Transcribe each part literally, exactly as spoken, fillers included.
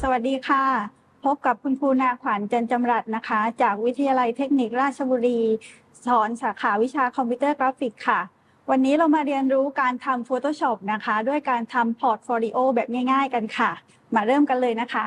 สวัสดีค่ะพบกับคุณครูนาขวัญจันจำรัดนะคะจากวิทยาลัยเทคนิคราชบุรีสอนสาขาวิชาคอมพิวเตอร์กราฟิกค่ะวันนี้เรามาเรียนรู้การทำ Photoshop นะคะด้วยการทำพอร์ตโฟลิโอแบบง่ายๆกันค่ะมาเริ่มกันเลยนะคะ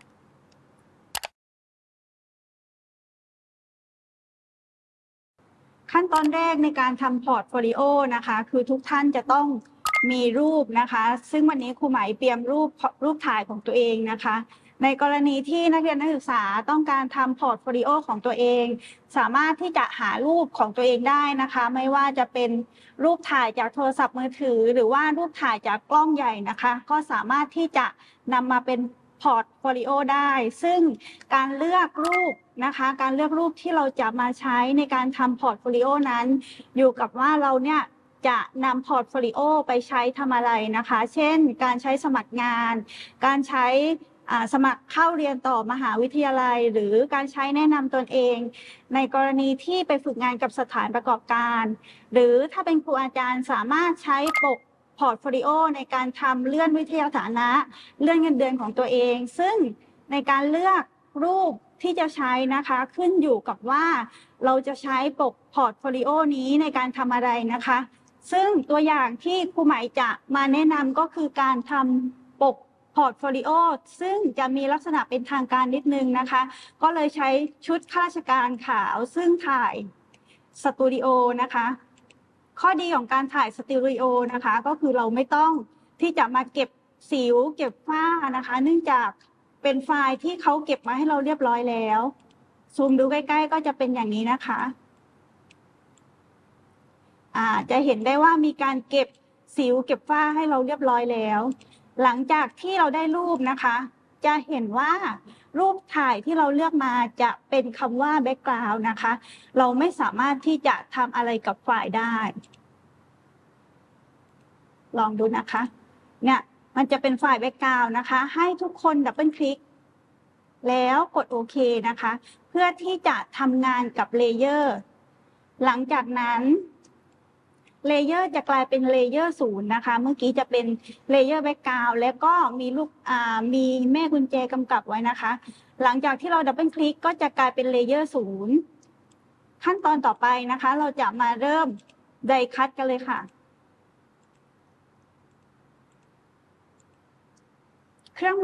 ขั้นตอนแรกในการทำพอร์ตโฟลิโอนะคะคือทุกท่านจะต้องมีรูปนะคะซึ่งวันนี้ครูไหมเตรียมรูปรูปถ่ายของตัวเองนะคะในกรณีที่นักเรียนนักศึกษาต้องการทำพอร์ตโฟลิโอของตัวเองสามารถที่จะหารูปของตัวเองได้นะคะไม่ว่าจะเป็นรูปถ่ายจากโทรศัพท์มือถือหรือว่ารูปถ่ายจากกล้องใหญ่นะคะก็สามารถที่จะนำมาเป็นพอร์ตโฟลิโอได้ซึ่งการเลือกรูปนะคะการเลือกรูปที่เราจะมาใช้ในการทำพอร์ตโฟลิโอนั้นอยู่กับว่าเราเนี่ยจะนำพอร์ตโฟลิโอไปใช้ทำอะไรนะคะเช่นการใช้สมัครงานการใช้สมัครเข้าเรียนต่อมหาวิทยาลัยหรือการใช้แนะนำตนเองในกรณีที่ไปฝึกงานกับสถานประกอบการหรือถ้าเป็นครูอาจารย์สามารถใช้ปกพอร์ตโฟลิโอในการทำเลื่อนวิทยาฐานะเลื่อนเงินเดือนของตัวเองซึ่งในการเลือกรูปที่จะใช้นะคะขึ้นอยู่กับว่าเราจะใช้ปกพอร์ตโฟลิโอนี้ในการทำอะไรนะคะซึ่งตัวอย่างที่ครูหมายจะมาแนะนำก็คือการทำปกพอร์ตโฟลิโอซึ่งจะมีลักษณะเป็นทางการนิดนึงนะคะก็เลยใช้ชุดข้าราชการขาวซึ่งถ่ายสตูดิโอนะคะข้อดีของการถ่ายสตูดิโอนะคะก็คือเราไม่ต้องที่จะมาเก็บสิวเก็บฝ้านะคะเนื่องจากเป็นไฟล์ที่เขาเก็บมาให้เราเรียบร้อยแล้วซูมดูใกล้ๆก็จะเป็นอย่างนี้นะคะอ่าจะเห็นได้ว่ามีการเก็บสิวเก็บฝ้าให้เราเรียบร้อยแล้วหลังจากที่เราได้รูปนะคะจะเห็นว่ารูปถ่ายที่เราเลือกมาจะเป็นคำว่า background นะคะเราไม่สามารถที่จะทำอะไรกับไฟล์ได้ลองดูนะคะเนี่ยมันจะเป็นไฟล์ background นะคะให้ทุกคนดับเบิลคลิกแล้วกดโอเคนะคะเพื่อที่จะทำงานกับเลเยอร์หลังจากนั้นเลเยอร์จะกลายเป็นเลเยอร์ศูนย์นะคะเมื่อกี้จะเป็นเลเยอร์แบ็กกราวด์แล้วก็มีลูกอ่ามีแม่กุญแจกำกับไว้นะคะหลังจากที่เราดับเบิลคลิกก็จะกลายเป็นเลเยอร์ศูนย์ขั้นตอนต่อไปนะคะเราจะมาเริ่มไดคัตกันเลยค่ะเครื่องมือ